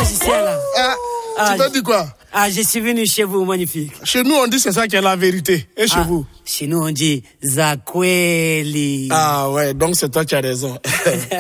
magicien là. Tu t'as dit quoi? Je suis venu chez vous, magnifique. Chez nous, on dit c'est ça qui est la vérité. Et chez vous? Chez nous, on dit Zakweli. Ouais, donc c'est toi qui as raison.